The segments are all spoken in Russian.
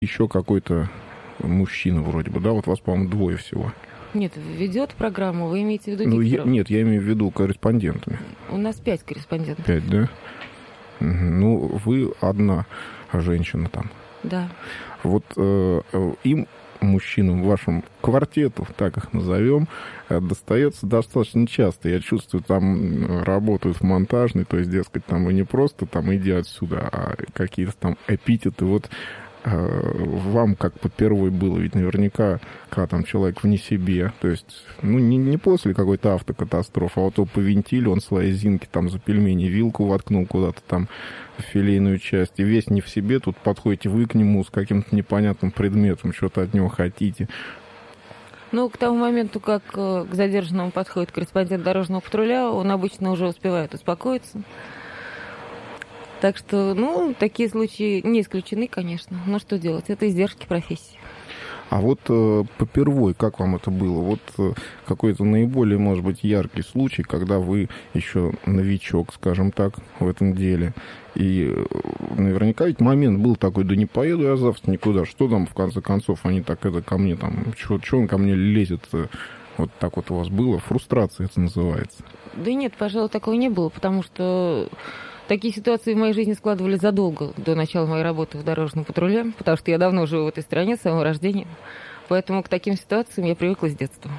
еще какой-то мужчина вроде бы, да? Вот вас, по-моему, двое всего. Нет, ведет программу, вы имеете в виду дикторов? Нет, я имею в виду корреспондентами. У нас 5 корреспондентов. 5, да? Угу. Ну, вы одна женщина там. Да. Вот им, мужчинам, вашему квартету, так их назовем, достается достаточно часто. Я чувствую, там работают в монтажной, то есть, дескать, там и не просто там иди отсюда, а какие-то там эпитеты. Вот вам как попервой было, ведь наверняка, когда там человек вне себе, то есть, ну, не после какой-то автокатастрофы, а вот его повинтили, он свои зинки там за пельмени, вилку воткнул куда-то там в филейную часть, и весь не в себе, тут подходите вы к нему с каким-то непонятным предметом, что-то от него хотите. Ну, к тому моменту, как к задержанному подходит корреспондент дорожного патруля, он обычно уже успевает успокоиться. Так что, ну, такие случаи не исключены, конечно. Но что делать? Это издержки профессии. А вот попервой, как вам это было? Вот какой-то наиболее, может быть, яркий случай, когда вы еще новичок, скажем так, в этом деле. И наверняка ведь момент был такой, да не поеду я завтра никуда. Что там, в конце концов, они так это ко мне там, что он ко мне лезет? Вот так вот у вас было? Фрустрация это называется. Да нет, пожалуй, такого не было, потому что такие ситуации в моей жизни складывались задолго до начала моей работы в дорожном патруле, потому что я давно живу в этой стране, с самого рождения. Поэтому к таким ситуациям я привыкла с детства.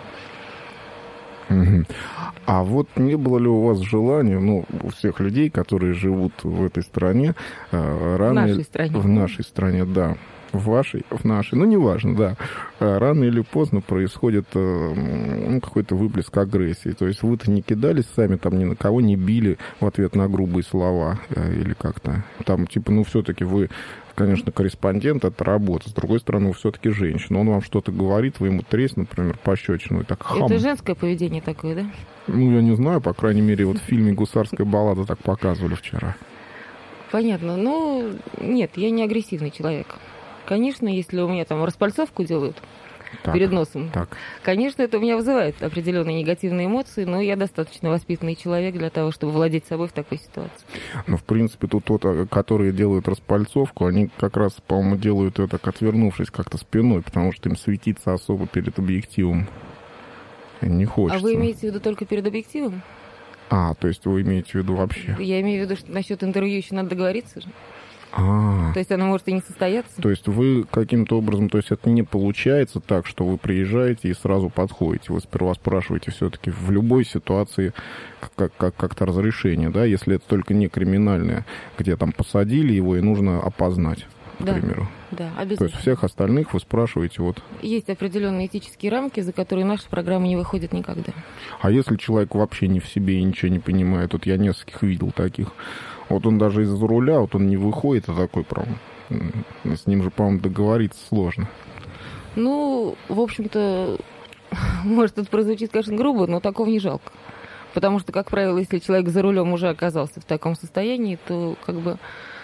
А вот не было ли у вас желания, ну, у всех людей, которые живут в этой стране, в нашей стране, да, в нашей, ну, неважно, да, рано или поздно происходит какой-то выплеск агрессии. То есть вы-то не кидались сами, там ни на кого не били в ответ на грубые слова или как-то. Там, типа, ну, все-таки вы, конечно, корреспондент, это работа. С другой стороны, вы все-таки женщина. Он вам что-то говорит, вы ему тресь, например, пощечину, и так хам. Это женское поведение такое, да? Ну, я не знаю, по крайней мере, вот в фильме «Гусарская баллада» так показывали вчера. Понятно. Ну, нет, я не агрессивный человек. Конечно, если у меня там распальцовку делают перед носом, конечно, это у меня вызывает определенные негативные эмоции, но я достаточно воспитанный человек для того, чтобы владеть собой в такой ситуации. Ну, в принципе, тут которые делают распальцовку, они как раз, по-моему, делают это, отвернувшись как-то спиной, потому что им светиться особо перед объективом не хочется. А вы имеете в виду только перед объективом? То есть вы имеете в виду вообще? Я имею в виду, что насчет интервью еще надо договориться же. То есть оно может и не состояться? То есть вы каким-то образом, то есть это не получается так, что вы приезжаете и сразу подходите. Вы сперва спрашиваете все-таки в любой ситуации как-то разрешение, да, если это только не криминальное, где там посадили его и нужно опознать, к примеру. Да, обязательно. То есть всех остальных вы спрашиваете вот... Есть определенные этические рамки, за которые наша программа не выходит никогда. А если человек вообще не в себе и ничего не понимает? Вот я нескольких видел таких. Вот он даже из-за руля, вот он не выходит, а такой прям... С ним же, по-моему, договориться сложно. Ну, в общем-то, может, это прозвучит, конечно, грубо, но такого не жалко. Потому что, как правило, если человек за рулем уже оказался в таком состоянии, то как бы...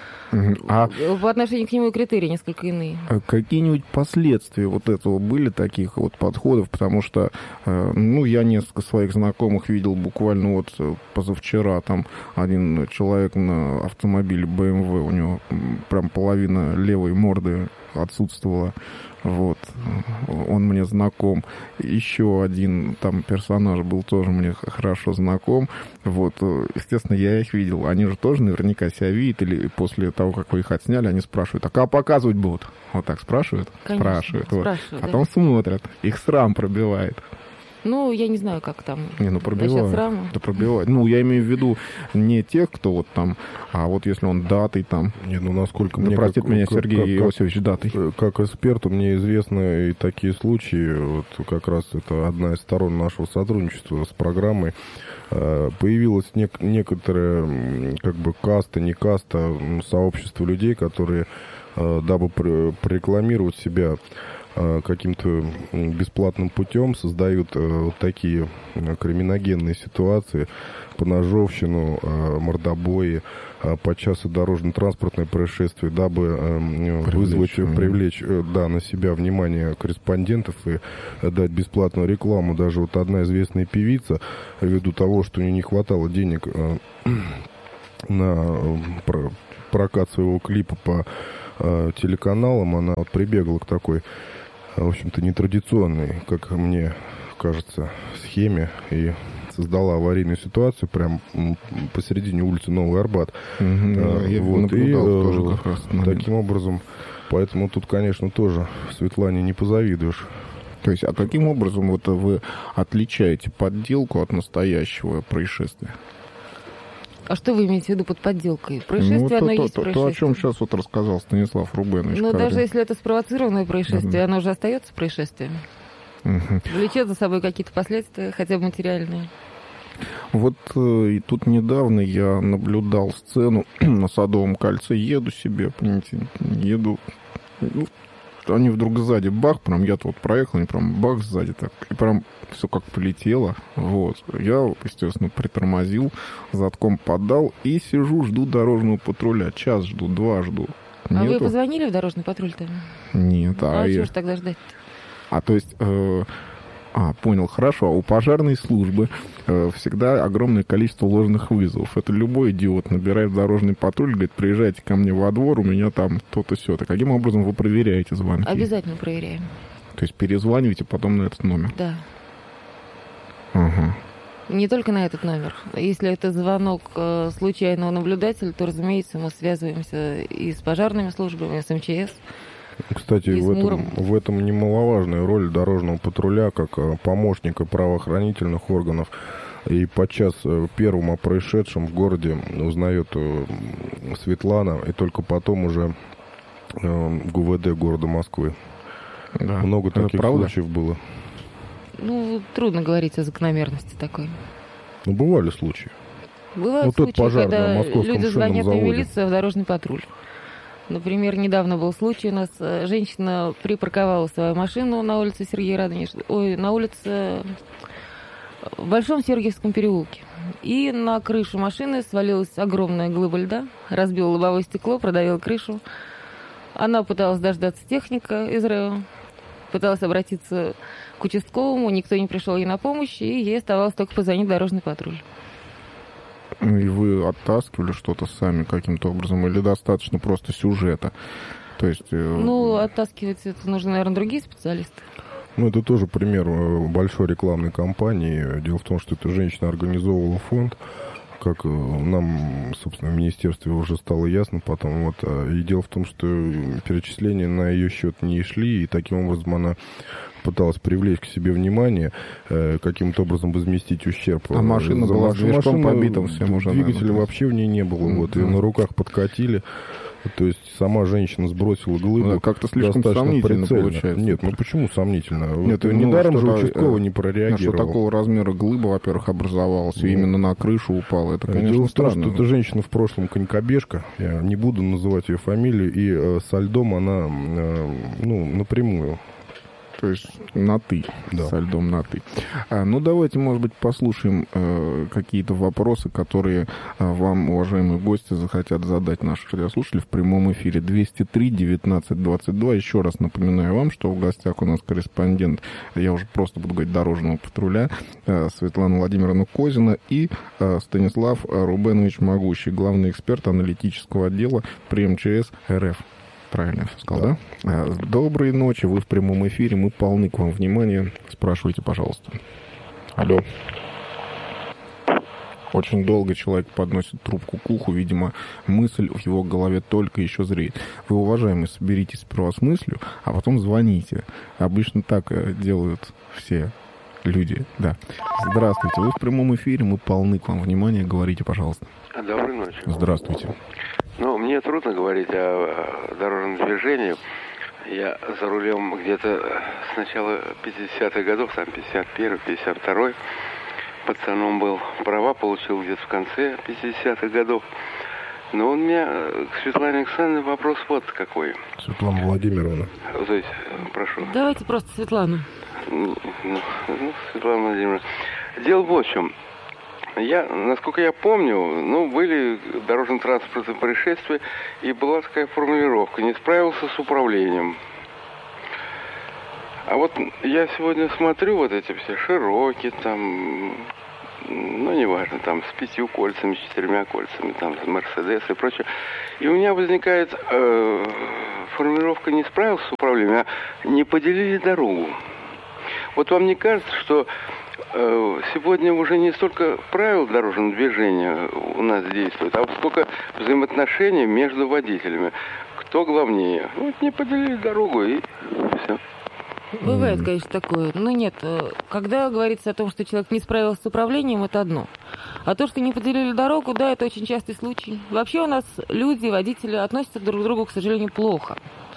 по отношению к нему критерии несколько иные. Какие-нибудь последствия вот этого были, таких вот подходов? Потому что, ну, я несколько своих знакомых видел буквально вот позавчера. Там один человек на автомобиле BMW, у него прям половина левой морды отсутствовала. Вот. Он мне знаком. Еще один там персонаж был тоже мне хорошо знаком. Вот. Естественно, я их видел. Они же тоже наверняка себя видят. Или после того, как вы их отсняли, они спрашивают, а как показывать будут? Вот так спрашивают? Конечно, спрашивают. Вот. Потом да. смотрят. Их срам пробивает. Ну, я не знаю, как там. Пробивает. Да, пробивает. Ну, я имею в виду не тех, кто вот там, а вот если он датый там. Насколько мне... простит меня Сергей Иосифович датый. Как эксперту мне известны и такие случаи, вот как раз это одна из сторон нашего сотрудничества с программой. Появилась некоторая, как бы, каста, не каста, сообщество людей, которые, дабы прорекламировать себя каким-то бесплатным путем, создают вот такие криминогенные ситуации, поножовщину, мордобои, подчас и дорожно-транспортное происшествие, дабы привлечь на себя внимание корреспондентов и дать бесплатную рекламу. Даже вот одна известная певица, ввиду того, что у нее не хватало денег на прокат своего клипа по телеканалам, она вот прибегла к такой, в общем-то, нетрадиционной, как мне кажется, схеме и создала аварийную ситуацию прямо посередине улицы Новый Арбат. Я наблюдал тоже как раз. Таким образом, поэтому тут, конечно, тоже Светлане не позавидуешь. То есть, а каким образом вот вы отличаете подделку от настоящего происшествия? А что вы имеете в виду под подделкой? Происшествие, оно есть происшествие. То, о чем сейчас вот рассказал Станислав Рубенович. Ну, даже если это спровоцированное происшествие, оно же остается происшествием. Влечет за собой какие-то последствия, хотя бы материальные. Вот и тут недавно я наблюдал сцену на Садовом кольце. Еду себе, понимаете, они вдруг сзади бах, прям я-то вот проехал, они прям бах сзади так, и прям все как полетело. Вот. Я, естественно, притормозил, задком подал и сижу, жду дорожного патруля. Час жду, 2 жду. А вы позвонили в дорожный патруль-то? Нет. А чего ж тогда ждать-то? То есть... понял, хорошо. У пожарной службы всегда огромное количество ложных вызовов. Это любой идиот набирает дорожный патруль, говорит, приезжайте ко мне во двор, у меня там то-то, сё-то. Каким образом вы проверяете звонки? Обязательно проверяем. То есть перезваниваете потом на этот номер? Да. Ага. Не только на этот номер. Если это звонок случайного наблюдателя, то, разумеется, мы связываемся и с пожарными службами, и с МЧС. Кстати, в этом немаловажная роль дорожного патруля как помощника правоохранительных органов. И подчас первым о происшедшем в городе узнает Светлана, и только потом уже ГУВД города Москвы. Да. Много таких случаев было. Ну, трудно говорить о закономерности такой. Ну, бывали случаи. Бывают случаи, когда люди звонят в милицию, в дорожный патруль. Например, недавно был случай, у нас женщина припарковала свою машину на улице Сергея Радонежского, на улице в Большом Сергиевском переулке. И на крышу машины свалилась огромная глыба льда, разбила лобовое стекло, продавила крышу. Она пыталась дождаться техника из РЭО, пыталась обратиться к участковому, никто не пришел ей на помощь, и ей оставалось только позвонить в дорожный патруль. И вы оттаскивали что-то сами каким-то образом, или достаточно просто сюжета? То есть... оттаскивать это нужно, наверное, другие специалисты. Это тоже пример большой рекламной кампании. Дело в том, что эта женщина организовывала фонд, как нам, собственно, в министерстве уже стало ясно потом. И дело в том, что перечисления на ее счет не шли, и таким образом она пыталась привлечь к себе внимание, каким-то образом возместить ущерб. А машина была с движком побитым всем уже. Двигателя вообще в ней не было. Ее на руках подкатили. То есть сама женщина сбросила глыбу. Как-то слишком сомнительно прицельно. Получается. Нет, почему сомнительно? Нет, недаром же участковый не прореагировал. Что такого размера глыба, во-первых, образовалась, и именно на крышу упала. Это, конечно, дело странно. в том, что эта женщина в прошлом конькобежка, я не буду называть ее фамилию, и со льдом она, напрямую. То есть на «ты», да. Со льдом на «ты». Давайте, может быть, послушаем какие-то вопросы, которые вам, уважаемые гости, захотят задать наши радиослушатели в прямом эфире. 203-19-22. Еще раз напоминаю вам, что в гостях у нас корреспондент, я уже просто буду говорить, дорожного патруля, Светлана Владимировна Козина и Станислав Рубенович Могущий, главный эксперт аналитического отдела при МЧС РФ. Правильно я сказал, да? Доброй ночи, вы в прямом эфире, мы полны к вам внимания. Спрашивайте, пожалуйста. Алло. Очень долго человек подносит трубку к уху, видимо, мысль в его голове только еще зреет. Вы, уважаемые, соберитесь сперва с мыслью, а потом звоните. Обычно так делают все люди, да. Здравствуйте, вы в прямом эфире, мы полны к вам внимания, говорите, пожалуйста. Доброй ночи. Здравствуйте. Мне трудно говорить о дорожном движении. Я за рулем где-то с начала 50-х годов, там 51-й, 52-й. Пацаном был, права получил где-то в конце 50-х годов. Но у меня к Светлане Александровне вопрос вот какой. Светлана Владимировна. То есть, прошу. Давайте просто Светлана. Светлана Владимировна. Дело вот в чем. Насколько я помню, были дорожно-транспортные происшествия, и была такая формулировка: не справился с управлением. А вот я сегодня смотрю эти все широкие, ну, неважно, там, с 5 кольцами, с 4 кольцами, там, с Мерседес и прочее. И у меня возникает формулировка не справился с управлением, а не поделили дорогу. Вот вам не кажется, что сегодня уже не столько правил дорожного движения у нас действует, а сколько взаимоотношений между водителями. Кто главнее? Вот не поделили дорогу, и все. Бывает, конечно, такое. Но нет, когда говорится о том, что человек не справился с управлением, это одно. А то, что не поделили дорогу, да, это очень частый случай. Вообще у нас люди, водители относятся друг к другу, к сожалению, плохо.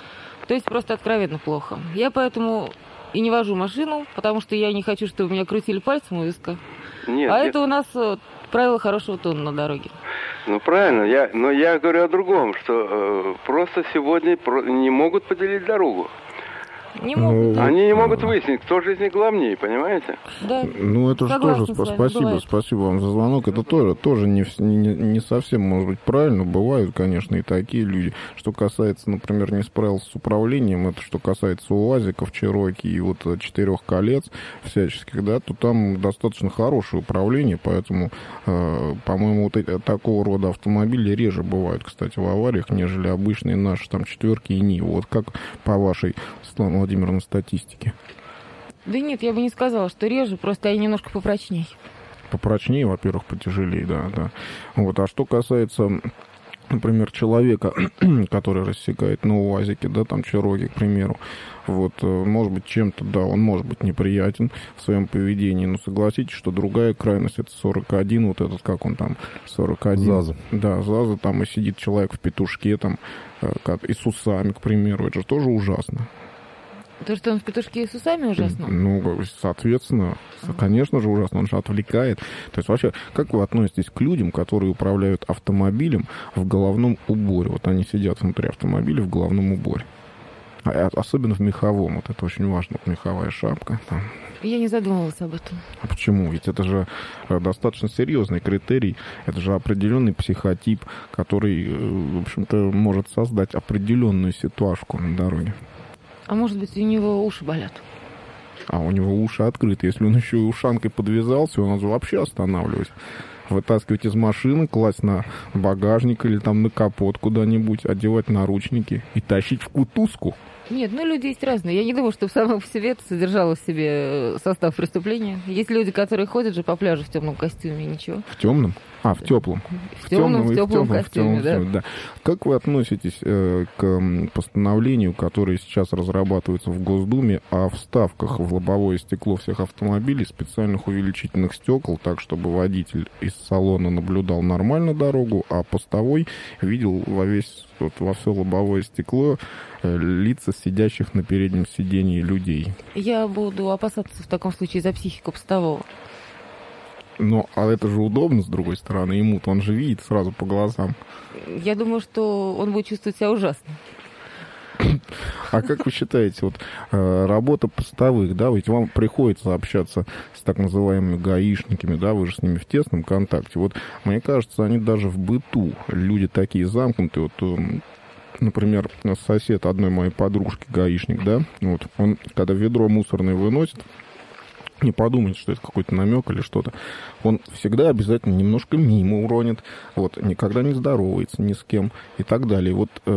То есть просто откровенно плохо. Я поэтому и не вожу машину, потому что я не хочу, чтобы меня крутили пальцем у виска. Нет, это у нас правило хорошего тона на дороге. Ну, правильно. Но я говорю о другом, что просто сегодня не могут поделить дорогу. Не могут. Они не могут выяснить, кто же из них главнее, понимаете? Да. Ну, это же тоже спасибо вам за звонок. Это тоже не совсем, может быть, правильно. Бывают, конечно, и такие люди. Что касается, например, не справился с управлением, это что касается УАЗиков, Чероки и вот 4 колец всяческих, да, то там достаточно хорошее управление, поэтому, по-моему, вот такого рода автомобили реже бывают, кстати, в авариях, нежели обычные наши там 4 и Нивы. Вот как по вашей, Светлана Владимировна, статистике? Да нет, я бы не сказала, что реже, просто они немножко попрочнее. Попрочнее, во-первых, потяжелее, да. Вот, а что касается, например, человека, который рассекает на УАЗике, да, там, Чероки, к примеру, вот, может быть, чем-то, да, он может быть неприятен в своем поведении, но согласитесь, что другая крайность, это 41, вот этот, как он там, 41. ЗАЗа. Да, ЗАЗа, там, и сидит человек в петушке, там, и с усами, к примеру, это же тоже ужасно. То, что он в петушке и с усами, ужасно? Ну, соответственно, конечно же, ужасно. Он же отвлекает. То есть вообще, как вы относитесь к людям, которые управляют автомобилем в головном уборе? Вот они сидят внутри автомобиля в головном уборе. Особенно в меховом. Вот это очень важно. Вот меховая шапка. Там. Я не задумывалась об этом. А почему? Ведь это же достаточно серьезный критерий. Это же определенный психотип, который, в общем-то, может создать определенную ситуашку на дороге. А может быть, у него уши болят? А у него уши открыты. Если он еще и ушанкой подвязался, он вообще останавливать. Вытаскивать из машины, класть на багажник или там на капот куда-нибудь, одевать наручники и тащить в кутузку. Нет, люди есть разные. Я не думаю, что само по себе это содержало в себе состав преступления. Есть люди, которые ходят же по пляжу в темном костюме, ничего. В темном? В теплом. В теплом костюме, да. Как вы относитесь к постановлению, которое сейчас разрабатывается в Госдуме, о вставках в лобовое стекло всех автомобилей специальных увеличительных стекол, так, чтобы водитель из салона наблюдал нормально дорогу, а постовой видел во все лобовое стекло лица сидящих на переднем сидении людей? Я буду опасаться в таком случае за психику постового. А это же удобно, с другой стороны, ему-то он же видит сразу по глазам. Я думаю, что он будет чувствовать себя ужасно. А как вы считаете, работа постовых, да, ведь вам приходится общаться с так называемыми гаишниками, да, вы же с ними в тесном контакте. Мне кажется, они даже в быту, люди такие замкнутые, например, сосед одной моей подружки, гаишник, да, он, когда ведро мусорное выносит, не подумайте, что это какой-то намек или что-то. Он всегда обязательно немножко мимо уронит, никогда не здоровается ни с кем и так далее.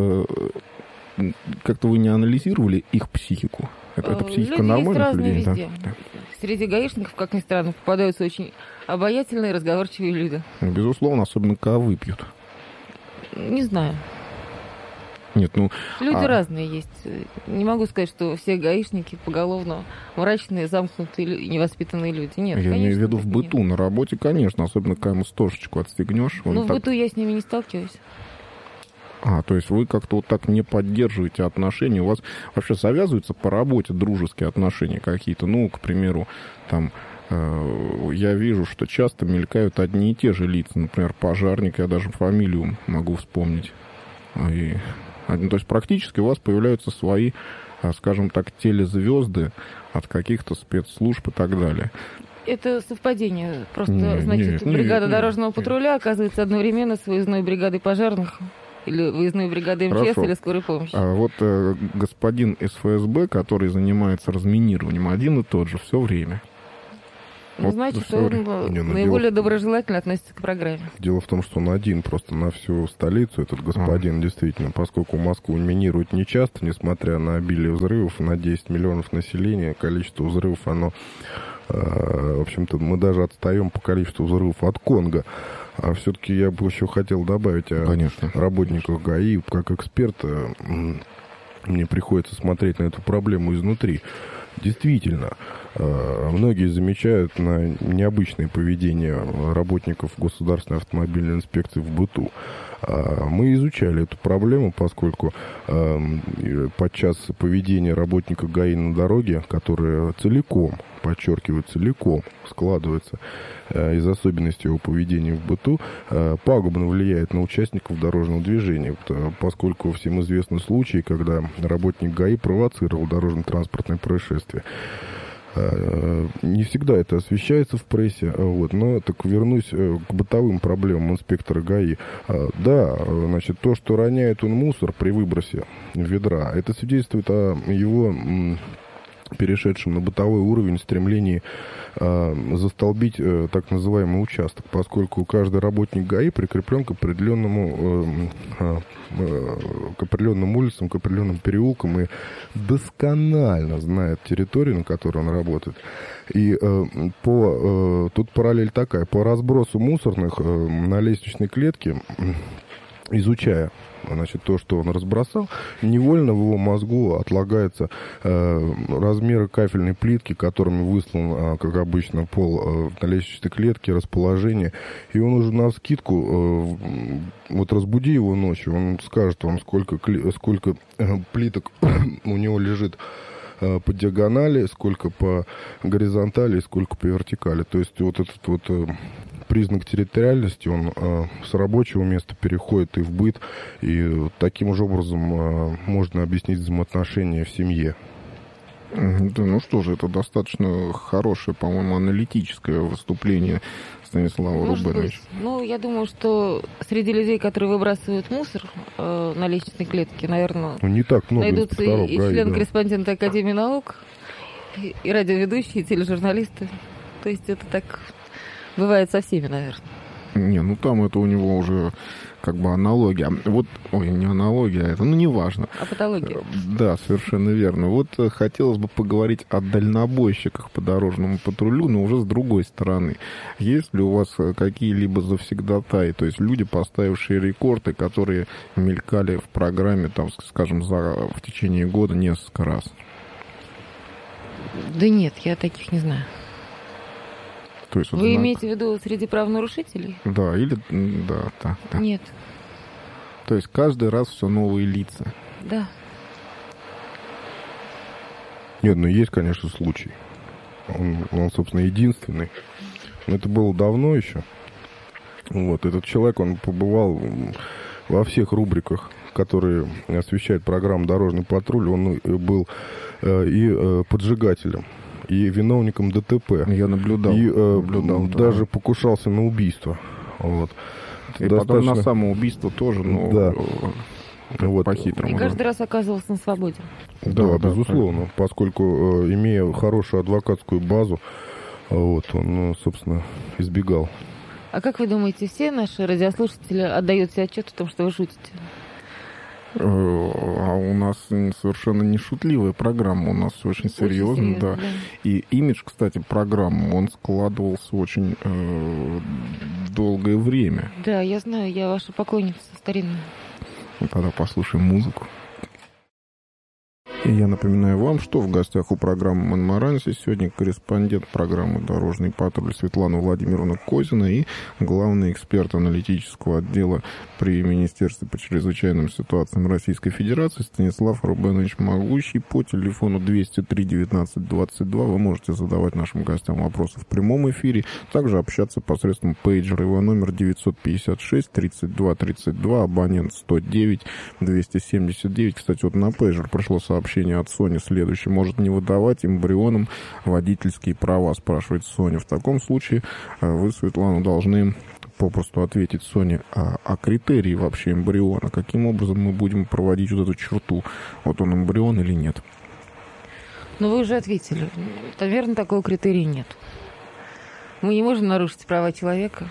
Как-то вы не анализировали их психику? Это психика нормальных людей? Везде. Да? Среди гаишников, как ни странно, попадаются очень обаятельные, разговорчивые люди. Безусловно, особенно когда выпьют. Не знаю. Нет, люди разные есть. Не могу сказать, что все гаишники поголовно мрачные, замкнутые и невоспитанные люди. Нет, я имею в виду в быту, на работе, конечно, особенно когда ему стошечку отстегнешь. В быту я с ними не сталкиваюсь. То есть вы как-то так не поддерживаете отношения, у вас вообще завязываются по работе дружеские отношения какие-то, к примеру, там, я вижу, что часто мелькают одни и те же лица, например, пожарник, я даже фамилию могу вспомнить. То есть практически у вас появляются свои, скажем так, телезвезды от каких-то спецслужб и так далее. Это совпадение. Просто, бригада дорожного патруля оказывается одновременно с выездной бригадой пожарных или выездной бригадой МЧС. Хорошо. Или скорой помощи. Господин из ФСБ, который занимается разминированием, один и тот же все время. Ну, значит, он наиболее доброжелательно относится к программе. Дело в том, что он один просто на всю столицу, этот господин, действительно, поскольку Москву минируют нечасто, несмотря на обилие взрывов, на 10 миллионов населения, количество взрывов, оно, в общем-то, мы даже отстаем по количеству взрывов от Конго. А все-таки я бы еще хотел добавить о работниках ГАИ. Как эксперт, мне приходится смотреть на эту проблему изнутри. Действительно, многие замечают на необычное поведение работников Государственной автомобильной инспекции в быту. Мы изучали эту проблему, поскольку подчас поведение работника ГАИ на дороге, которое целиком, подчеркиваю, целиком складывается из особенностей его поведения в быту, пагубно влияет на участников дорожного движения, поскольку всем известны случаи, когда работник ГАИ провоцировал дорожно-транспортное происшествие. Не всегда это освещается в прессе, но так вернусь к бытовым проблемам инспектора ГАИ. Да, значит, то, что роняет он мусор при выбросе ведра, это свидетельствует о его перешедшем на бытовой уровень стремлении застолбить так называемый участок, поскольку каждый работник ГАИ прикреплен к определенным улицам, к определенным переулкам и досконально знает территорию, на которой он работает. И тут параллель такая: по разбросу мусорных на лестничной клетке, изучая, значит, то, что он разбросал, невольно в его мозгу отлагается размеры кафельной плитки, которыми выслан, как обычно, пол на лестничной клетке, расположение. И он уже навскидку, вот разбуди его ночью, он скажет вам, сколько плиток у него лежит по диагонали, сколько по горизонтали и сколько по вертикали. То есть вот этот вот признак территориальности, он с рабочего места переходит и в быт, и таким же образом можно объяснить взаимоотношения в семье. Да, ну что же, это достаточно хорошее, по-моему, аналитическое выступление Станислава Рубеновича. Ну, я думаю, что среди людей, которые выбрасывают мусор на лестничной клетке, наверное, не так много найдутся и член-корреспондент Академии наук, и радиоведущие, и тележурналисты. То есть это так бывает со всеми, наверное. Не, ну там это у него уже как бы аналогия. Вот, не аналогия, это, неважно. А патология. Да, совершенно верно. Вот хотелось бы поговорить о дальнобойщиках по дорожному патрулю, но уже с другой стороны. Есть ли у вас какие-либо завсегдатаи, то есть люди, поставившие рекорды, которые мелькали в программе, там, скажем, в течение года несколько раз? Да нет, я таких не знаю. То есть, вы имеете в виду среди правонарушителей? Да, или... Да. Нет. То есть каждый раз все новые лица? Да. Нет, есть, конечно, случай. Он, собственно, единственный. Но это было давно еще. Вот, этот человек, он побывал во всех рубриках, которые освещает программа «Дорожный патруль». Он был и поджигателем, и виновником ДТП. Я наблюдал. И даже покушался на убийство. Вот. И потом на самоубийство тоже, но да. по-хитрому. И каждый раз оказывался на свободе. Да, безусловно. Поскольку, имея хорошую адвокатскую базу, он, собственно, избегал. А как вы думаете, все наши радиослушатели отдают себе отчет в том, что вы шутите? А у нас совершенно не шутливая программа, у нас все очень серьезно, да. И имидж, кстати, программы, он складывался очень долгое время. Да, я знаю, я ваша поклонница старинная. Тогда послушаем музыку. И я напоминаю вам, что в гостях у программы «Монмаранси» сегодня корреспондент программы «Дорожный патруль» Светлана Владимировна Козина и главный эксперт аналитического отдела при Министерстве по чрезвычайным ситуациям Российской Федерации Станислав Рубенович Могущий. По телефону 203-19-22 вы можете задавать нашим гостям вопросы в прямом эфире, также общаться посредством пейджера. Его номер 956-32-32, абонент 109-279. Кстати, вот на пейджер пришло сообщение от Сони следующее: может не выдавать эмбрионам водительские права, спрашивает Соня. В таком случае вы, Светлана, должны попросту ответить Соне о критерии вообще эмбриона. Каким образом мы будем проводить вот эту черту? Вот он эмбрион или нет? Ну, вы уже ответили. Наверное, такого критерия нет. Мы не можем нарушить права человека.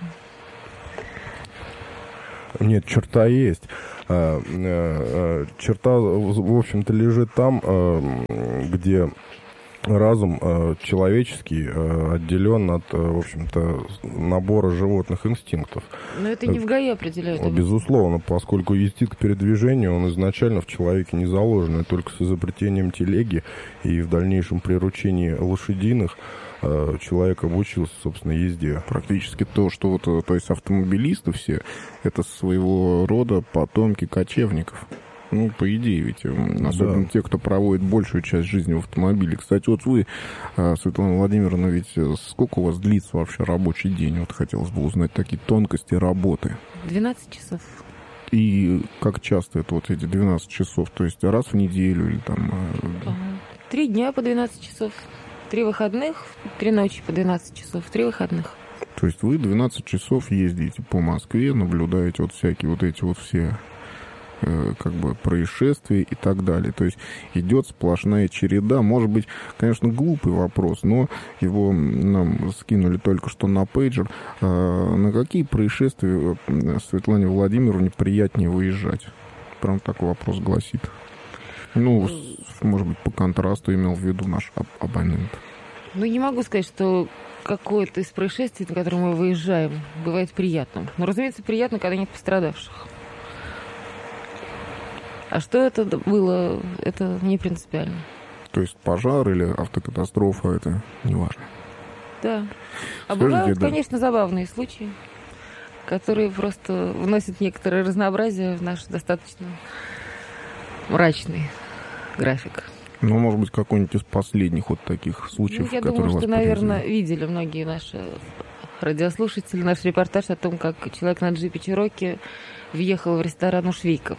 Нет, черта есть. Черта, в общем-то, лежит там, где разум человеческий отделен от, в общем-то, набора животных инстинктов. Но это не в ГАИ определяют. Безусловно, поскольку инстинкт передвижения, он изначально в человеке не заложен, и только с изобретением телеги и в дальнейшем приручении лошадиных человек обучился, собственно, езде. Практически то, что вот, то есть автомобилисты все, это своего рода потомки кочевников. Ну, по идее, ведь, особенно те, кто проводит большую часть жизни в автомобиле. Кстати, вот вы, Светлана Владимировна, ведь сколько у вас длится вообще рабочий день? Вот хотелось бы узнать такие тонкости работы. 12 часов. И как часто это вот эти 12 часов? То есть раз в неделю или там... 3 дня по 12 часов. 3 выходных, 3 ночи по 12 часов, 3 выходных. То есть вы 12 часов ездите по Москве, наблюдаете вот всякие вот эти вот все... как бы происшествий и так далее. То есть идет сплошная череда. Может быть, конечно, глупый вопрос, но его нам скинули только что на пейджер. На какие происшествия Светлане Владимировне приятнее выезжать? Прям такой вопрос гласит. Ну, может быть, по контрасту имел в виду наш абонент. Ну, не могу сказать, что какое-то из происшествий, на которое мы выезжаем, бывает приятным. Но, разумеется, приятно, когда нет пострадавших. А что это было, это не принципиально. То есть пожар или автокатастрофа, это не важно? Да. А бывают, конечно, забавные случаи, которые просто вносят некоторое разнообразие в наш достаточно мрачный график. Ну, может быть, какой-нибудь из последних вот таких случаев, я которые думаю, что, наверное, видели многие наши радиослушатели наш репортаж о том, как человек на джипе Чироки въехал в ресторан у Швейка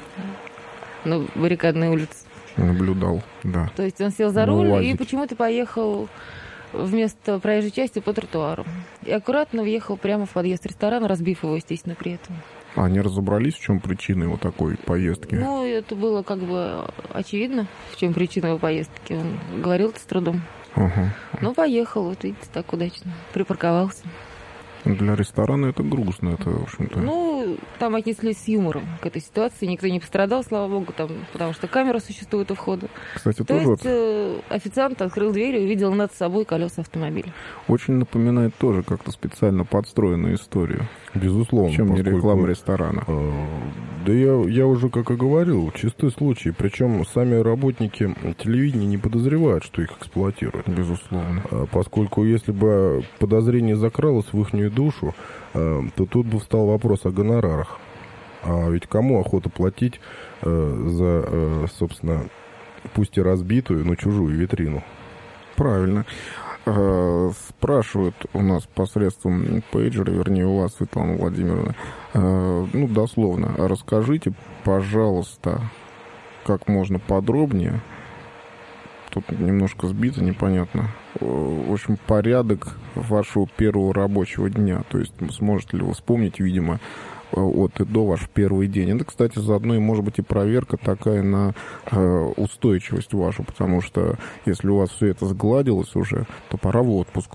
на Баррикадной улице. Наблюдал, да. То есть он сел за руль и почему-то поехал вместо проезжей части по тротуару. И аккуратно въехал прямо в подъезд ресторана, разбив его, естественно, при этом. А они разобрались, в чем причина его такой поездки? Ну, это было как бы очевидно, в чем причина его поездки. Он говорил это с трудом. Ну, поехал, вот видите, так удачно. Припарковался. Для ресторана это грустно, это, в общем-то... Ну, там отнеслись с юмором к этой ситуации. Никто не пострадал, слава богу, там, потому что камера существует у входа. Кстати, То есть официант открыл дверь и увидел над собой колеса автомобиля. Очень напоминает тоже как-то специально подстроенную историю. Безусловно. Чем не реклама ресторана? Да я уже, как и говорил, чистый случай. Причем сами работники телевидения не подозревают, что их эксплуатируют. Безусловно. Поскольку если бы подозрение закралось в ихнюю душу, то тут бы встал вопрос о гонорарах. А ведь кому охота платить за, собственно, пусть и разбитую, но чужую витрину? Правильно. Спрашивают у нас посредством пейджера, вернее, у вас, Светлана Владимировна, ну, дословно, расскажите, пожалуйста, как можно подробнее, тут немножко сбито, непонятно, в общем, порядок вашего первого рабочего дня, то есть сможете ли вы вспомнить, видимо, от и до ваш первый день. Это, кстати, заодно и может быть и проверка такая на устойчивость вашу, потому что если у вас все это сгладилось уже, то пора в отпуск.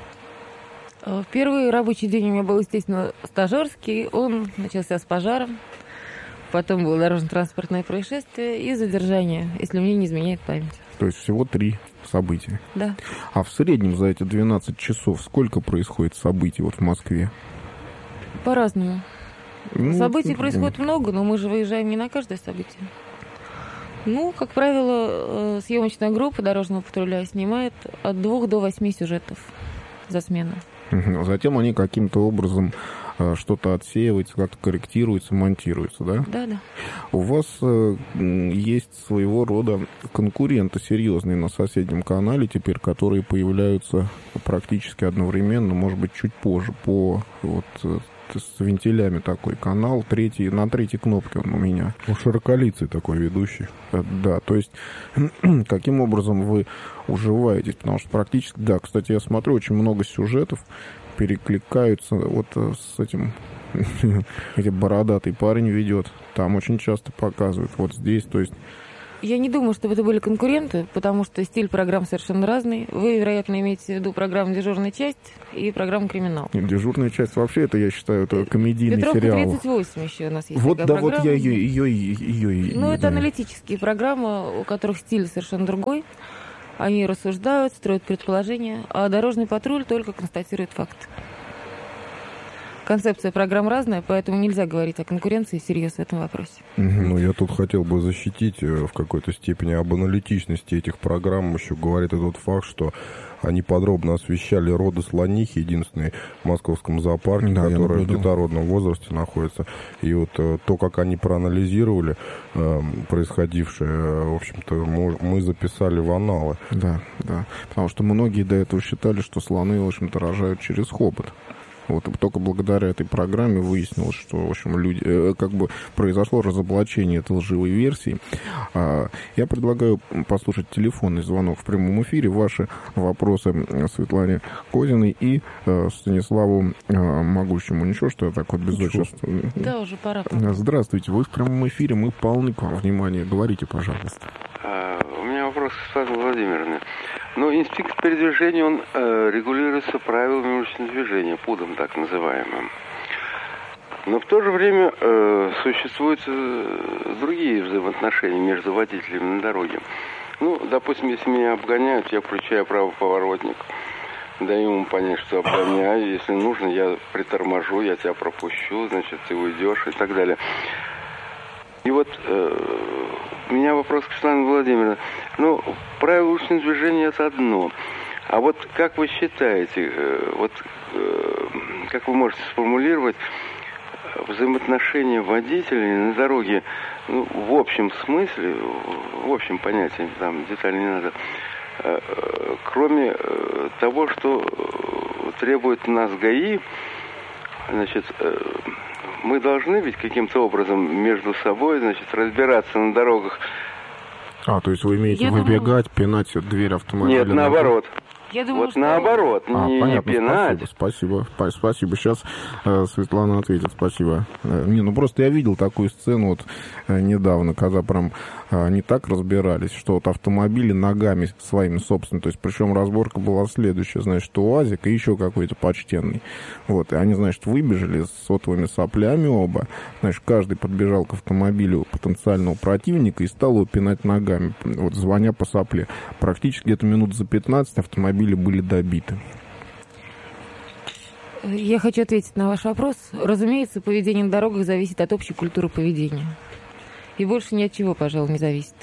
Первый рабочий день у меня был, естественно, стажерский. Он начался с пожара, потом было дорожно-транспортное происшествие и задержание, если мне не изменяет память. То есть всего 3 события. Да. А в среднем за эти 12 часов сколько происходит событий вот в Москве? По-разному. Событий происходит много, но мы же выезжаем не на каждое событие. Ну, как правило, съемочная группа дорожного патруля снимает от 2 до 8 сюжетов за смену. Затем они каким-то образом что-то отсеиваются, как-то корректируются, монтируются, да? Да, да. У вас есть своего рода конкуренты серьезные на соседнем канале теперь, которые появляются практически одновременно, может быть, чуть позже, по вот с вентилями такой канал, на третьей кнопке он у меня. Широколицый такой ведущий. Да, то есть каким образом вы уживаетесь, потому что практически, да, кстати, я смотрю, очень много сюжетов перекликаются вот с этим, бородатый парень ведет, там очень часто показывают, вот здесь, то есть Я не думаю, чтобы это были конкуренты, потому что стиль программ совершенно разный. Вы, вероятно, имеете в виду программу «Дежурная часть» и программу «Криминал». «Дежурная часть» вообще, это, я считаю, это комедийный Петровка сериал. 38 еще у нас есть вот, такая да, программа. Вот я ее. Ну, это аналитические программы, у которых стиль совершенно другой. Они рассуждают, строят предположения, а «Дорожный патруль» только констатирует факт. Концепция программ разная, поэтому нельзя говорить о конкуренции всерьез в этом вопросе. Ну, я тут хотел бы защитить в какой-то степени об аналитичности этих программ. Еще говорит тот факт, что они подробно освещали роды слонихи, единственный в московском зоопарке, да, который в детородном возрасте находится. И вот то, как они проанализировали происходившее, в общем-то, мы записали в аналы. Да, да. Потому что многие до этого считали, что слоны, в общем-то, рожают через хобот. Вот только благодаря этой программе выяснилось, что, в общем, люди, как бы произошло разоблачение этой лживой версии. Я предлагаю послушать телефонный звонок в прямом эфире. Ваши вопросы Светлане Козиной и Станиславу Могущему. Ничего, что я так вот безотчетно... Да, уже пора. Здравствуйте, вы в прямом эфире, мы полны к вам внимания. Говорите, пожалуйста. У меня вопрос к Светлане Владимировне. Ну, инспектор передвижения, он регулируется правилами уличного движения, ПУДом так называемым. Но в то же время существуют другие взаимоотношения между водителями на дороге. Ну, допустим, если меня обгоняют, я включаю правый поворотник, даю ему понять, что обгоняю. Если нужно, я приторможу, я тебя пропущу, значит, ты уйдешь и так далее. И вот у меня вопрос к Светлане Владимировне. Ну, правила уличного движения – это одно. А вот как вы считаете, как вы можете сформулировать взаимоотношения водителей на дороге, ну, в общем смысле, в общем понятии, там детали не надо, кроме того, что требует нас ГАИ, значит, мы должны ведь каким-то образом между собой, значит, разбираться на дорогах. То есть вы имеете выбегать, пинать дверь автомобиля? Нет, наоборот. Я думаю, вот наоборот, не понятно, пинать. Спасибо. Сейчас Светлана ответит, спасибо. Просто я видел такую сцену вот недавно, когда прям не так разбирались, что вот автомобили ногами своими собственными, то есть причем разборка была следующая, значит, УАЗик и еще какой-то почтенный. Вот, и они, значит, выбежали с сотовыми соплями оба, значит, каждый подбежал к автомобилю потенциального противника и стал его пинать ногами, вот, звоня по сопле. Практически где-то минут за 15 автомобили были добиты. Я хочу ответить на ваш вопрос. Разумеется, поведение на дорогах зависит от общей культуры поведения. И больше ни от чего, пожалуй, не зависит.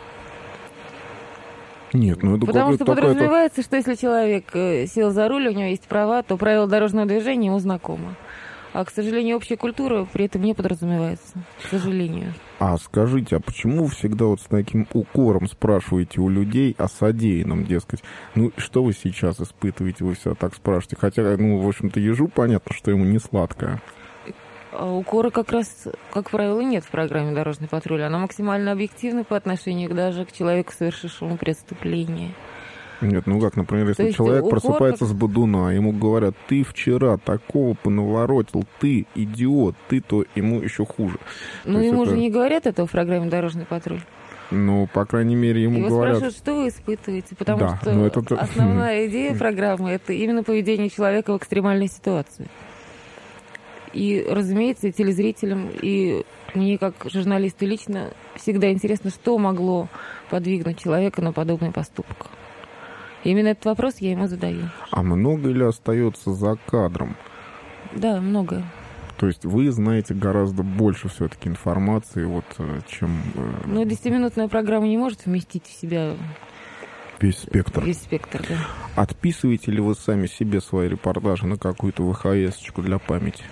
Нет, это потому что подразумевается, что если человек сел за руль, у него есть права, то правила дорожного движения ему знакомы. А, к сожалению, общая культура при этом не подразумевается. К сожалению. А скажите, а почему всегда вот с таким укором спрашиваете у людей о содеянном, дескать? Ну, что вы сейчас испытываете, вы все так спрашиваете? Хотя, в общем-то, ежу понятно, что ему не сладкое. А укора как раз, как правило, нет в программе «Дорожный патруль». Она максимально объективна по отношению даже к человеку, совершившему преступление. Нет, как, например, если человек просыпается с бодуна, ему говорят, ты вчера такого понаворотил, ты идиот, то ему еще хуже. Ему же не говорят этого в программе «Дорожный патруль». По крайней мере, ему говорят... спрашивают, что вы испытываете, потому что основная идея программы – это именно поведение человека в экстремальной ситуации. И, разумеется, и телезрителям, и мне, как журналисту лично, всегда интересно, что могло подвигнуть человека на подобный поступок. Именно этот вопрос я ему задаю. А много ли остается за кадром? Да, много. То есть вы знаете гораздо больше все-таки информации, чем... 10-минутная программа не может вместить в себя... Весь спектр. Весь спектр, да. Отписываете ли вы сами себе свои репортажи на какую-то ВХС-очку для памяти?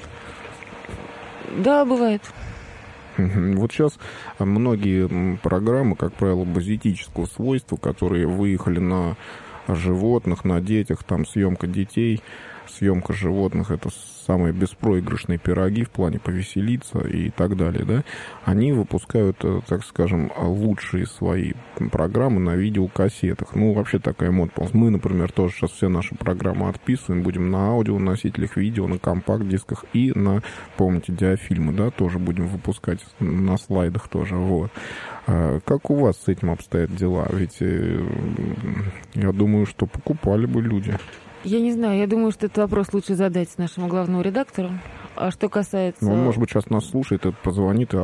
Да, бывает. Вот сейчас многие программы, как правило, базитического свойства, которые выехали на животных, на детях, там съемка детей, съемка животных — это самые беспроигрышные пироги в плане повеселиться и так далее, да, они выпускают, так скажем, лучшие свои программы на видеокассетах. Ну, вообще такая мода. Мы, например, тоже сейчас все наши программы отписываем, будем на аудионосителях, видео, на компакт-дисках и на, помните, диафильмы, да, тоже будем выпускать на слайдах тоже, вот. Как у вас с этим обстоят дела? Ведь я думаю, что покупали бы люди. Я не знаю, я думаю, что этот вопрос лучше задать нашему главному редактору. А что касается... Ну, он, может быть, сейчас нас слушает, позвонит и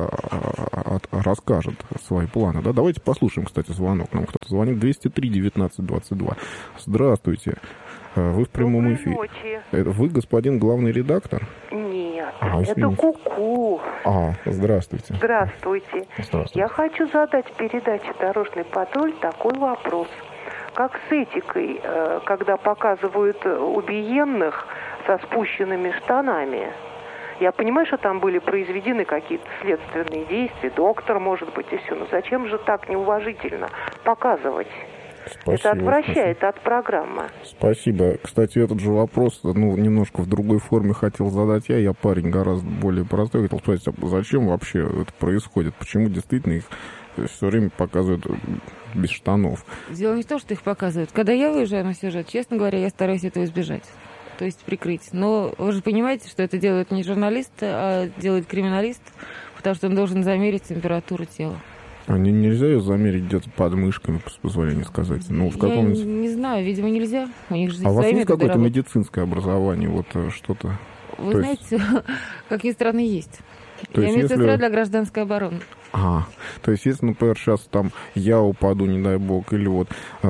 расскажет свои планы. Да? Давайте послушаем, кстати, звонок. Нам кто-то звонит. 203-19-22. Здравствуйте. Вы в прямом эфире. Ночи. Это вы, господин главный редактор? Нет, это Ку-ку. Здравствуйте. Здравствуйте. Я хочу задать в передаче «Дорожный патруль» такой вопрос. Как с этикой, когда показывают убиенных со спущенными штанами? Я понимаю, что там были произведены какие-то следственные действия, доктор, может быть, и все. Но зачем же так неуважительно показывать? Спасибо, это отвращает от программы. Спасибо. Кстати, этот же вопрос, немножко в другой форме хотел задать я. Я парень гораздо более простой. Хотел спросить, а зачем вообще это происходит? Почему действительно их все время показывают без штанов? Дело не в том, что их показывают. Когда я выезжаю на сюжет, честно говоря, я стараюсь этого избежать. То есть прикрыть. Но вы же понимаете, что это делает не журналист, а делает криминалист, потому что он должен замерить температуру тела. А нельзя ее замерить где-то под мышками, по позволению сказать? Ну, в каком... Я не знаю, видимо, нельзя. У них же у вас есть какое-то работы. медицинское образование, вот что-то? Вы знаете, какие страны есть. То я есть, медсестра для гражданской обороны. То есть, если, например, сейчас там я упаду, не дай бог, или вот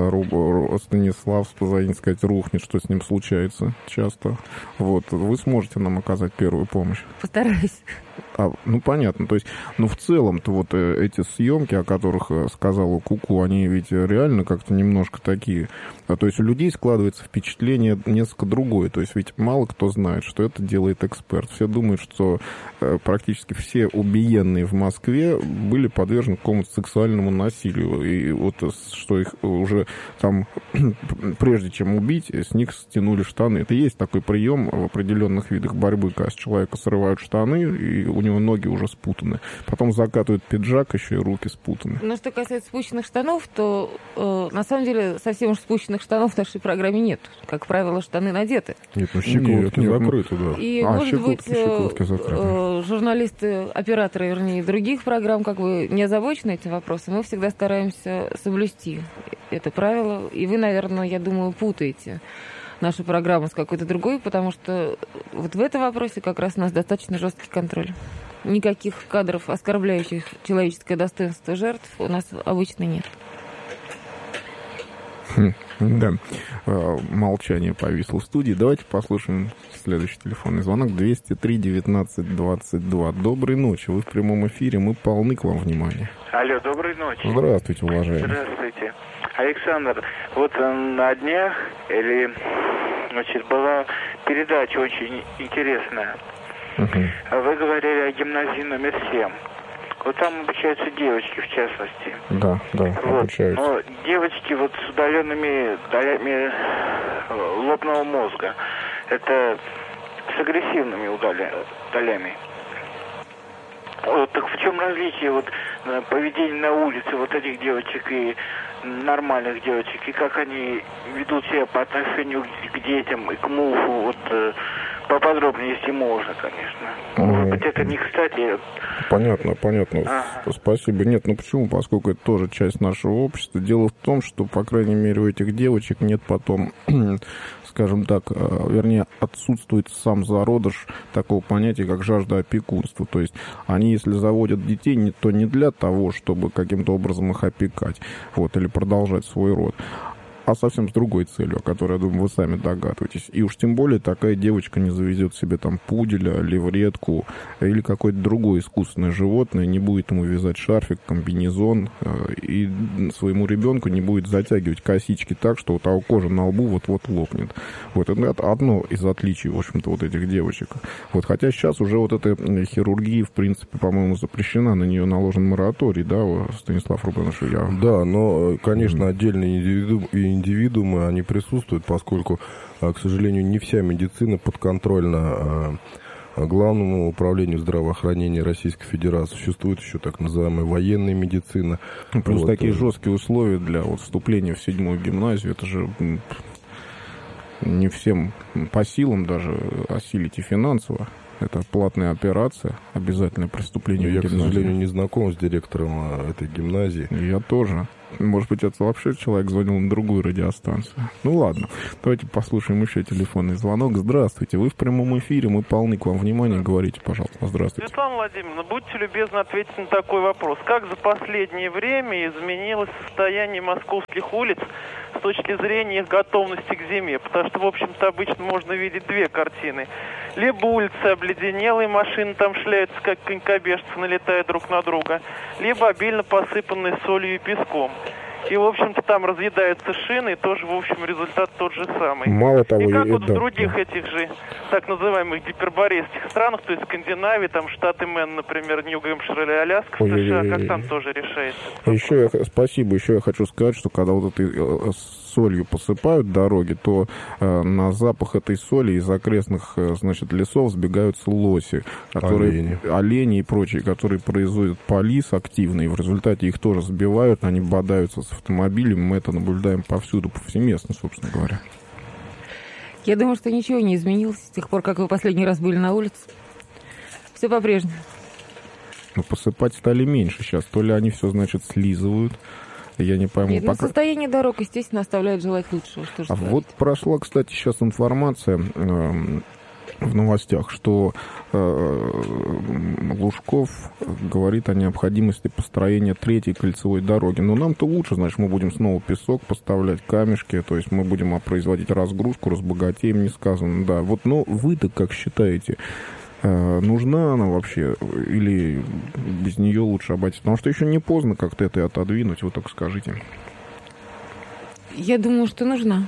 Станислав, позвонить, сказать, рухнет, что с ним случается часто, вот, вы сможете нам оказать первую помощь? Постараюсь. Понятно. То есть, в целом-то вот эти съемки, о которых сказала Ку-ку, они ведь реально как-то немножко такие. То есть у людей складывается впечатление несколько другое. То есть ведь мало кто знает, что это делает эксперт. Все думают, что практически все убиенные в Москве были подвержены какому-то сексуальному насилию. И вот что их уже там, прежде чем убить, с них стянули штаны. Это есть такой прием в определенных видах борьбы, когда с человека срывают штаны, и у него ноги уже спутаны. Потом закатывают пиджак, еще и руки спутаны. Но что касается спущенных штанов, то на самом деле совсем уж спущенных штанов в нашей программе нет. Как правило, штаны надеты. Нет, щиколотки закрыты, да. И, может быть, журналисты, операторы, вернее, других программ как бы не озабочены этим вопросом. Мы всегда стараемся соблюсти это правило. И вы, наверное, я думаю, путаете нашу программу с какой-то другой, потому что вот в этом вопросе как раз у нас достаточно жесткий контроль. Никаких кадров, оскорбляющих человеческое достоинство жертв, у нас обычно нет. Да. Молчание повисло в студии. Давайте послушаем следующий телефонный звонок. 203-19-22. Доброй ночи. Вы в прямом эфире. Мы полны к вам внимания. Алло, доброй ночи. Здравствуйте, уважаемый. Здравствуйте. Александр, вот на днях была передача очень интересная. Вы говорили о гимназии номер 7. Вот там обучаются девочки, в частности. Да, обучаются. Но девочки вот с удаленными долями лобного мозга. Это с агрессивными долями. Вот, так в чем различие вот поведения на улице вот этих девочек и нормальных девочек, и как они ведут себя по отношению к детям и к мужу, вот поподробнее, если можно, конечно. Может быть, это не кстати. Понятно. Спасибо. Нет, почему? Поскольку это тоже часть нашего общества. Дело в том, что, по крайней мере, у этих девочек нет потом, скажем так, вернее, отсутствует сам зародыш такого понятия, как жажда опекунства. То есть они, если заводят детей, то не для того, чтобы каким-то образом их опекать, или продолжать свой род, а совсем с другой целью, о которой, я думаю, вы сами догадываетесь. И уж тем более такая девочка не завезет себе там пуделя, левретку или какое-то другое искусственное животное, не будет ему вязать шарфик, комбинезон, и своему ребенку не будет затягивать косички так, что у того кожа на лбу вот-вот лопнет. Вот это одно из отличий, в общем-то, вот этих девочек. Хотя сейчас уже вот эта хирургия, в принципе, по-моему, запрещена, на нее наложен мораторий, да, Станислав Рубенович? Да, но, конечно, отдельные индивидуумы, они присутствуют, поскольку, к сожалению, не вся медицина подконтрольна Главному управлению здравоохранения Российской Федерации. Существует еще так называемая военная медицина. Плюс такие жесткие условия для вступления в 7-ю гимназию. Это же не всем по силам даже осилить и финансово. Это платная операция, обязательное преступление. Я, к сожалению, не знаком с директором этой гимназии. Я тоже. Может быть, это вообще человек звонил на другую радиостанцию. Ну ладно, давайте послушаем еще телефонный звонок. Здравствуйте, вы в прямом эфире, мы полны к вам внимания. Говорите, пожалуйста. Здравствуйте. Светлана Владимировна, будьте любезны ответить на такой вопрос. Как за последнее время изменилось состояние московских улиц с точки зрения их готовности к зиме? Потому что, в общем-то, обычно можно видеть две картины. Либо улицы обледенелые, машины там шляются, как конькобежцы, налетая друг на друга, либо обильно посыпанные солью и песком. И, в общем-то, там разъедаются шины, и тоже, в общем, результат тот же самый. Мало того, и как вот в других этих же так называемых гиперборейских странах, то есть Скандинавии, там штаты Мэн, например, Нью-Гэмпшир или Аляска, США, как там тоже решается. Спасибо. Еще я хочу сказать, что когда вот этой солью посыпают дороги, то на запах этой соли из окрестных, значит, лесов сбегаются лоси, которые, олени и прочие, которые производят полис активный, и в результате их тоже сбивают, они бодаются с автомобилем, мы это наблюдаем повсюду, повсеместно, собственно говоря. Я думаю, что ничего не изменилось с тех пор, как вы последний раз были на улице. Все по-прежнему. Но посыпать стали меньше сейчас. То ли они все, значит, слизывают. Я не пойму. Нет, состояние дорог, естественно, оставляет желать лучшего. Что же сказать? Вот прошла, кстати, сейчас информация в новостях, что Лужков говорит о необходимости построения 3-й кольцевой дороги. Но нам-то лучше, значит, мы будем снова песок поставлять, камешки, то есть мы будем производить разгрузку, разбогатеем, не сказано. Да, вот, но вы-то как считаете, нужна она вообще или без нее лучше обойтись? Потому что еще не поздно как-то это отодвинуть, вы так скажите. Я думаю, что нужна.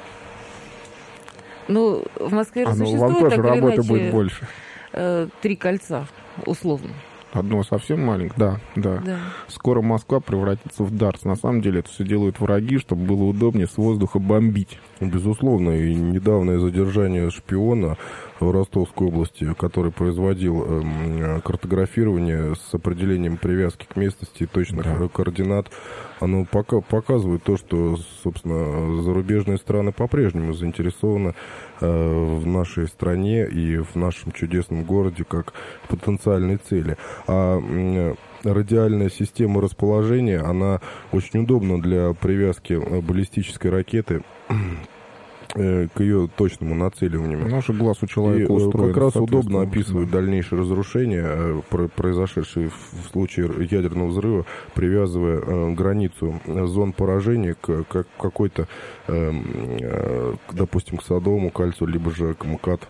Ну, в Москве существует, вам тоже так работы или иначе, будет больше. 3 кольца, условно. Одно совсем маленькое, да. Скоро Москва превратится в Дартс. На самом деле это все делают враги, чтобы было удобнее с воздуха бомбить. Безусловно, и недавнее задержание шпиона в Ростовской области, который производил картографирование с определением привязки к местности и точных координат, оно показывает то, что, собственно, зарубежные страны по-прежнему заинтересованы в нашей стране и в нашем чудесном городе как потенциальной цели. А радиальная система расположения, она очень удобна для привязки баллистической ракеты к ее точному нацеливанию. Наш глаз у человека устроен. Как раз удобно описывает дальнейшее разрушение, произошедшее в случае ядерного взрыва, привязывая границу зон поражения к какой-то, допустим, к Садовому кольцу, либо же к МКАД.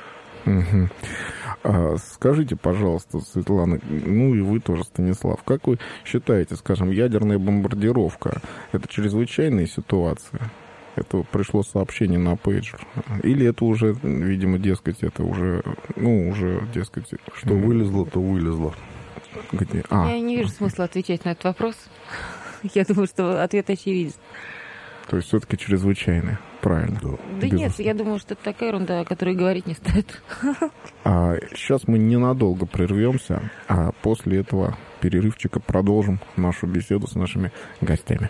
Скажите, пожалуйста, Светлана, ну и вы тоже, Станислав, как вы считаете, скажем, ядерная бомбардировка — это чрезвычайная ситуация? Это пришло сообщение на пейджер. Или это уже, видимо, дескать, это уже, дескать... Что вылезло, то вылезло. Где? Я не вижу смысла отвечать на этот вопрос. Я думаю, что ответ очевиден. То есть все-таки чрезвычайное, правильно? Да нет, я думаю, что это такая ерунда, о которой говорить не стоит. Сейчас мы ненадолго прервемся, а после этого перерывчика продолжим нашу беседу с нашими гостями.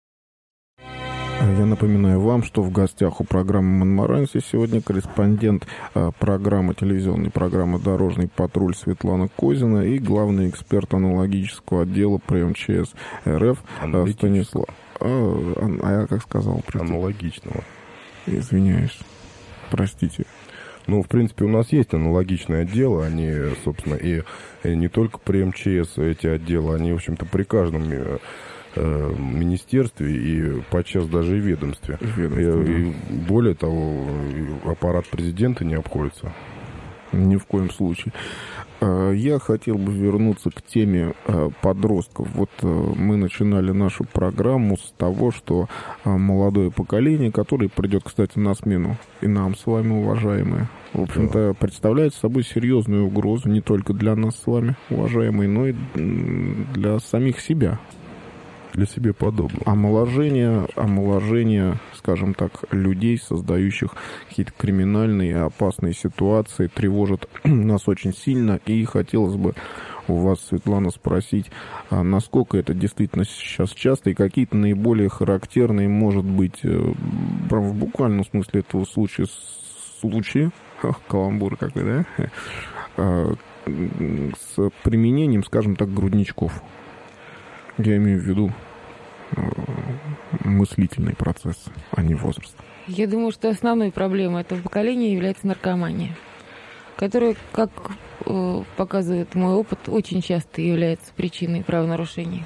Я напоминаю вам, что в гостях у программы «Монморанси» сегодня корреспондент телевизионной программы «Дорожный патруль» Светлана Козина и главный эксперт аналогического отдела при МЧС РФ Станислав. Я как сказал? Аналогичного. Извиняюсь. Простите. Ну, в принципе, у нас есть аналогичные отделы. Они, собственно, и не только при МЧС эти отделы, они, в общем-то, при каждом министерстве и подчас даже и ведомстве. И более того, аппарат президента не обходится. Ни в коем случае. Я хотел бы вернуться к теме подростков. Вот мы начинали нашу программу с того, что молодое поколение, которое придет, кстати, на смену и нам с вами, уважаемые, в общем-то, представляет собой серьезную угрозу не только для нас с вами, уважаемые, но и для самих себя. для себе подобных. Омоложение, скажем так, людей, создающих какие-то криминальные и опасные ситуации, тревожит нас очень сильно. И хотелось бы у вас, Светлана, спросить, насколько это действительно сейчас часто, и какие-то наиболее характерные, может быть, прям в буквальном смысле этого случаи, каламбур какой, да, с применением, скажем так, грудничков. Я имею в виду мыслительный процесс, а не возраст. Я думаю, что основной проблемой этого поколения является наркомания, которая, как показывает мой опыт, очень часто является причиной правонарушений.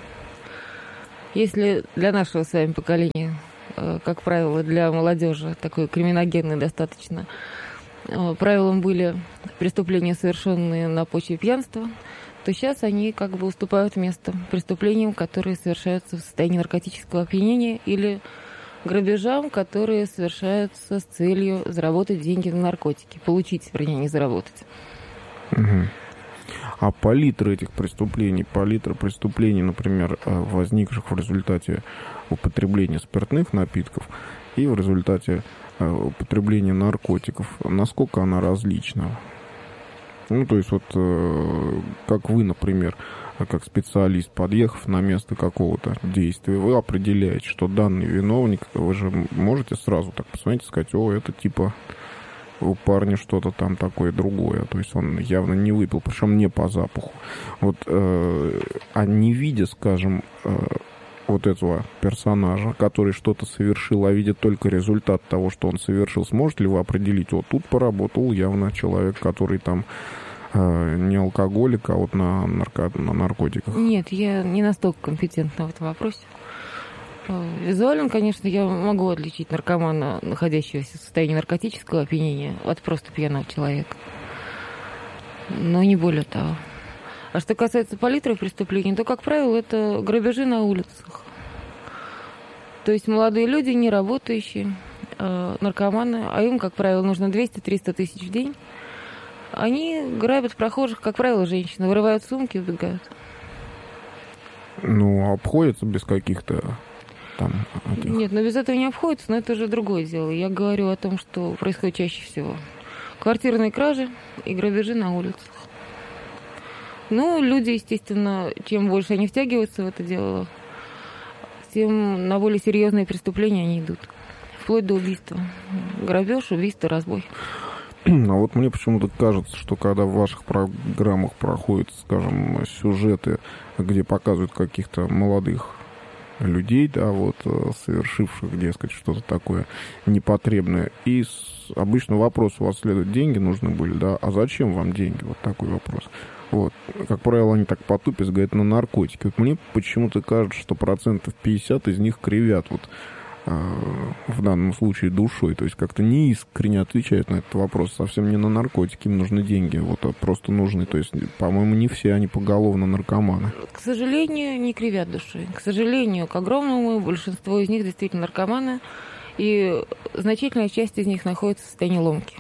Если для нашего с вами поколения, как правило, для молодежи, такой криминогенный достаточно, правилом были преступления, совершенные на почве пьянства, то сейчас они как бы уступают место преступлениям, которые совершаются в состоянии наркотического опьянения, или грабежам, которые совершаются с целью заработать деньги на наркотики. Получить, вернее, не заработать. Угу. А палитра этих преступлений, например, возникших в результате употребления спиртных напитков и в результате употребления наркотиков, насколько она различна? Ну, то есть вот как вы, например, как специалист, подъехав на место какого-то действия, вы определяете, что данный виновник, вы же можете сразу так посмотреть и сказать: о, это типа у парня что-то там такое другое, то есть он явно не выпил, причем не по запаху. Вот, а не видя, скажем, вот этого персонажа, который что-то совершил, а видя только результат того, что он совершил, сможете ли вы определить: вот тут поработал явно человек, который там не алкоголик, а вот на наркотиках? Нет, я не настолько компетентна в этом вопросе. Визуально, конечно, я могу отличить наркомана, находящегося в состоянии наркотического опьянения, от просто пьяного человека. Но не более того. А что касается палитры преступлений, то, как правило, это грабежи на улицах. То есть молодые люди, не работающие, наркоманы, а им, как правило, нужно 200-300 тысяч в день. Они грабят прохожих, как правило, женщины, вырывают сумки и убегают. Ну, обходятся без каких-то там этих... Нет, но без этого не обходится, но это уже другое дело. Я говорю о том, что происходит чаще всего. Квартирные кражи и грабежи на улицах. Ну, люди, естественно, чем больше они втягиваются в это дело, тем на более серьезные преступления они идут. Вплоть до убийства. Грабеж, убийство, разбой. А вот мне почему-то кажется, что когда в ваших программах проходят, скажем, сюжеты, где показывают каких-то молодых людей, да, вот, совершивших, дескать, что-то такое непотребное, и обычно вопрос у вас следует: деньги нужны были, да, а зачем вам деньги? Вот такой вопрос. Вот. Как правило, они так потупясь говорят: на наркотики. Вот мне почему-то кажется, что 50% из них кривят вот в данном случае душой, то есть как-то неискренне отвечают на этот вопрос. Совсем не на наркотики им нужны деньги, вот, а просто нужны. То есть, по-моему, не все они поголовно наркоманы. К сожалению, не кривят душой. К сожалению, к огромному большинству из них действительно наркоманы, и значительная часть из них находится в состоянии ломки.